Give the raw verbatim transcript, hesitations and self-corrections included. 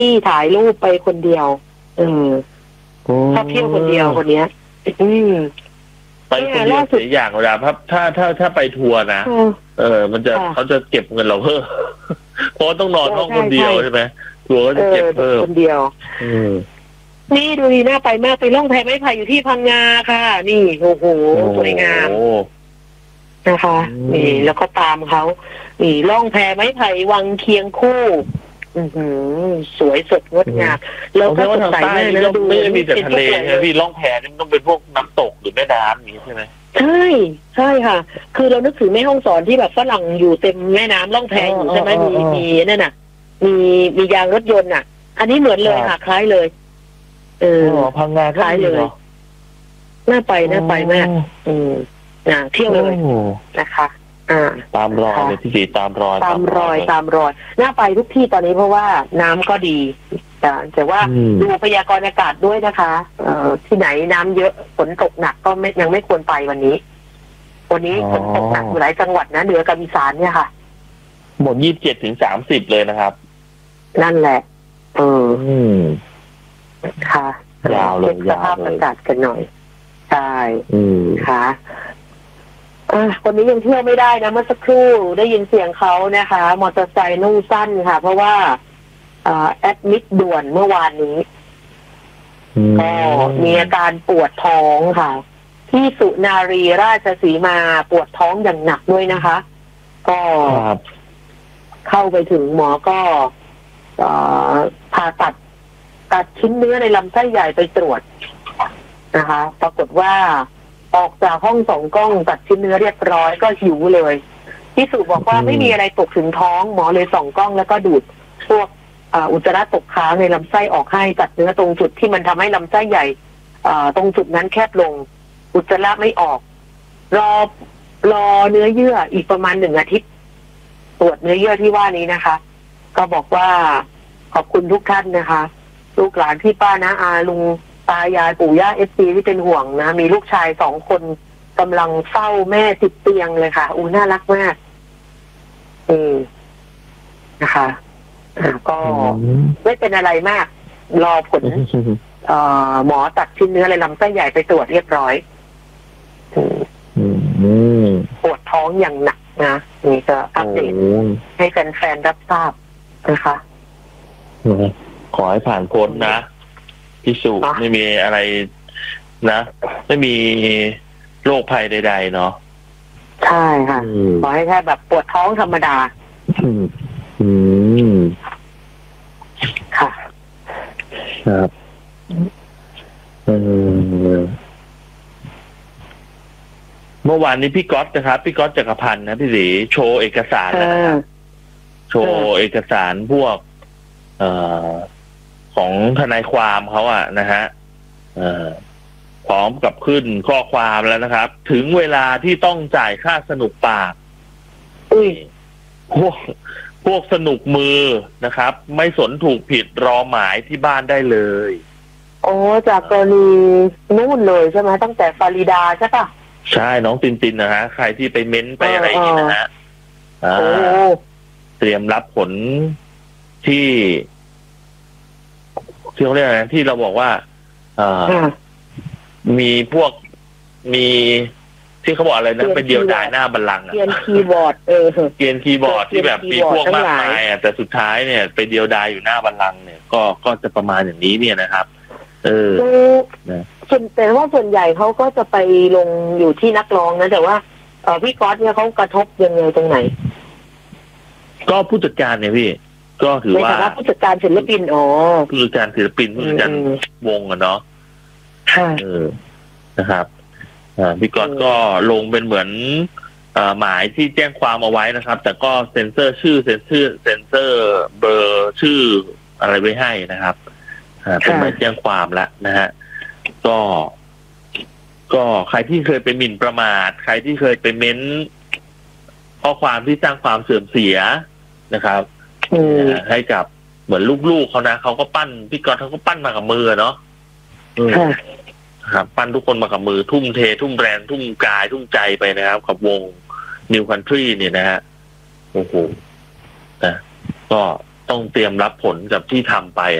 ที่ถ่ายรูปไปคนเดียวเออชอบเที่ยวคนเดียวคนเนี้ยอืมไปคนเดียวเสียอย่างเวลาครับถ้าถ้าถ้าไปทัวร์นะเออมันจะเขาจะเก็บเงินเราเพิ่มเพราะต้องนอนห้องคนเดียวใช่ไหมทัวร์ก็จะเก็บเพิ่มคนเดียวอืมนี่ดูดีน่าไปมากไปล่องแพไม้ไผ่อยู่ที่พังงาค่ะนี่โอ้โหสวยงามนะคะนี่แล้วก็ตามเขานี่ล่องแพไม้ไผ่วังเคียงคู่อือสวยสดงดงามแล้วก็ทางใต้นี่ก็ไม่ได้มีแต่ทะเลใช่ไหมพี่ล่องแพนี่มันต้องเป็นพวกน้ำตกหรือแม่น้ำอย่างนี้ใช่ไหมใช่ใช่ค่ะคือเรานึกถึงแม่ฮ่องสอนที่แบบฝรั่งอยู่เต็มแม่น้ำล่องแพอยู่ใช่ไหมมีมีนั่นน่ะมีมียางรถยนต์น่ะอันนี้เหมือนเลยค่ะคล้ายเลยเออพังงาคล้ายเลยน่าไปน่าไปมากอืมน่ะเที่ยวเลยนะคะตามรอยเลยที่สีตามรอยตามรอยตามรอยน่าไปทุกที่ตอนนี้เพราะว่าน้ำก็ดีแต่แต่ว่าดูพยากรณ์อากาศด้วยนะคะเอ่อที่ไหนน้ำเยอะฝนตกหนักก็ไม่ยังไม่ควรไปวันนี้วันนี้ฝนตกหนักอยู่หลายจังหวัดนะเหนือกับอีสานเนี่ยค่ะหมดยี่สิบเจ็ดถึงสามสิบเลยนะครับนั่นแหละเออค่ะยาวเลยสภาพอากาศกันหน่อยใช่ค่ะคนนี้ยังเที่ยวไม่ได้นะเมื่อสักครู่ได้ยินเสียงเขานะคะมอเตอร์ไซค์นุ่งสั้นค่ะเพราะว่าแอดมิดด่วนเมื่อวานนี้ก็มีอาการปวดท้องค่ะที่สุนารีราชสีมาปวดท้องอย่างหนักด้วยนะคะก็เข้าไปถึงหมอก็ผ่าตัดตัดชิ้นเนื้อในลำไส้ใหญ่ไปตรวจนะคะปรากฏว่าออกจากห้องสองกล้องตัดชิ้นเนื้อเรียบร้อยก็หิวเลยพี่สุบอกว่าไม่มีอะไรตกถึงท้องหมอเลยส่องกล้องแล้วก็ดูดพวกอุจจาระตกค้างในลำไส้ออกให้ตัดเนื้อตรงจุดที่มันทำให้ลำไส้ใหญ่ตรงจุดนั้นแคบลงอุจจาระไม่ออกรอรอเนื้อเยื่ออีกประมาณหนึ่งอาทิตย์ตรวจเนื้อเยื่อที่ว่านี้นะคะก็บอกว่าขอบคุณทุกท่านนะคะลูกหลานที่ป้านะอาลุงตายายปู่ย่าเอฟซีที่เป็นห่วงนะมีลูกชายสองคนกำลังเฝ้าแม่ติดเตียงเลยค่ะอู้น่ารักมากอืมนะคะอ่าก็ไม่เป็นอะไรมากรอผลเอ่อหมอตัดชิ้นเนื้อในลำไส้ใหญ่ไปตรวจเรียบร้อยปวดท้องอย่างหนักนะนี่ก็อัปเดตให้แฟนๆรับทราบนะคะขอให้ผ่านพ้นนะพิสูจน์ไม่มีอะไรนะไม่มีโรคภัยใดๆเนาะใช่ค่ะขอให้แค่แบบปวดท้องธรรมดาอืมค่ะครับเออเมื่อวานนี้พี่ก๊อตนะครับพี่ก๊อตจักรพันธ์นะพี่ศรีโชว์เอกสารนะครับโชว์เอกสารพวกเอ่อของทนายความเขาอ่ะนะฮะเอ่อพร้อมกับขึ้นข้อความแล้วนะครับถึงเวลาที่ต้องจ่ายค่าสนุกปากอุ้ยพวกพวกสนุกมือนะครับไม่สนถูกผิดรอหมายที่บ้านได้เลยโอ้จากกรณีนู่นเลยใช่ไหมตั้งแต่ฟาริดาใช่ปะใช่น้องตินตินนะฮะใครที่ไปเม้นไปอะไรอย่างนี้นะฮะเตรียมรับผลที่ที่เขาเรียกอะไรที่เราบอกว่ามีพวกมีที่เขาบอกอะไรนะไปเดียวดายหน้าบัลลังก์เกียนคีย์บอร์ดเออเกียนคีย์บอร์ดที่แบบมีพวกมากมายอ่ะแต่สุดท้ายเนี่ยไปเดียวดายอยู่หน้าบัลลังก์เนี่ยก็ก็จะประมาณอย่างนี้เนี่ยนะครับเออส่วนแต่ว่าส่วนใหญ่เขาก็จะไปลงอยู่ที่นักร้องนะแต่ว่าเออพี่ก๊อตเนี่ยเขากระทบยังไงตรงไหนก็ผู้จัดการเนี่ยพี่ก็ถือว่าผู้จัดการศิลปินอ๋อผู้จัดการศิลปินผู้จัดการวงอะเนาะเออนะครับพี่ก๊อตก็ลงเป็นเหมือนหมายที่แจ้งความเอาไว้นะครับแต่ก็เซ็นเซอร์ชื่อเซ็นเซอร์เซ็นเซอร์เบอร์ชื่ออะไรไว้ให้นะครับเป็นหมายแจ้งความแล้วนะฮะก็ก็ใครที่เคยไปหมิ่นประมาทใครที่เคยไปเม้นข้อความที่สร้างความเสื่อมเสียนะครับให้กับเหมือนลูกๆเขานะเขาก็ปั้นพี่ก๊อตเขาก็ปั้นมากับมือเนาะครับปั้นทุกคนมากับมือทุ่มเททุ่มแรงทุ่มกายทุ่มใจไปนะครับกับวง New Country เนี่ยนะฮะโอ้โหนะก็ต้องเตรียมรับผลกับที่ทำไป